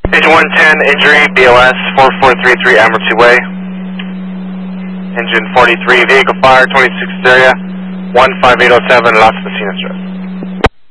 Engine 110, injury, BLS 4433 Admiralty Way. Engine 43, vehicle fire, 26th area, 15807 Las Vecinas Drive.